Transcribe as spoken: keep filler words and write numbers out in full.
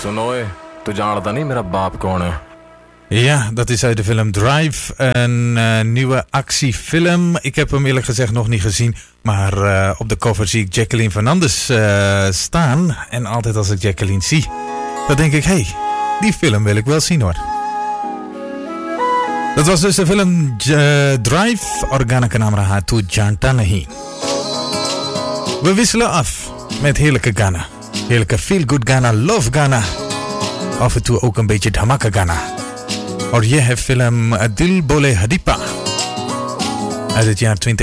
सुनो ओए, तू जानता नहीं मेरा बाप कौन है? Ja, dat is uit de film Drive, een uh, nieuwe actiefilm. Ik heb hem eerlijk gezegd nog niet gezien, maar uh, op de cover zie ik Jacqueline Fernandez uh, staan. En altijd als ik Jacqueline zie, dan denk ik, hé, hey, die film wil ik wel zien hoor. Dat was dus de film uh, Drive, Organa ka naam raha tu janta nahi. We wisselen af met heerlijke Ghana. Heerlijke feel-good Ghana, love Ghana. Af en toe ook een beetje dhamaka Ghana. और ये है फिल्म दिल बोले हदीपा uit het jaar twintig